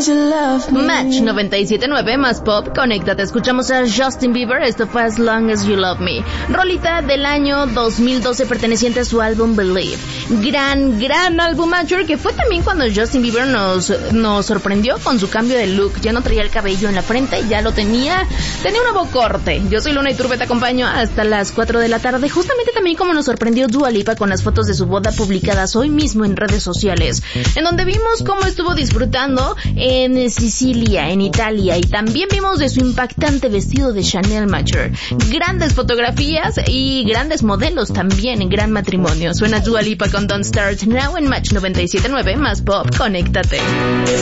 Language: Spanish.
Match 97.9 más pop, conéctate. Escuchamos a Justin Bieber, esto fue As Long As You Love Me. Rolita del año 2012 perteneciente a su álbum Believe. Gran albumacho, que fue también cuando Justin Bieber nos sorprendió con su cambio de look. Ya no traía el cabello en la frente, ya lo tenía un nuevo corte. Yo soy Luna Iturbe, te acompaño hasta las 4 de la tarde. Justamente también como nos sorprendió Dua Lipa con las fotos de su boda publicadas hoy mismo en redes sociales, en donde vimos cómo estuvo disfrutando en Sicilia, en Italia, y también vimos de su impactante vestido de Chanel Mature. Grandes fotografías y grandes modelos también en gran matrimonio. Suena Dua Lipa con Don't Start Now en Match 97.9 más pop, conéctate.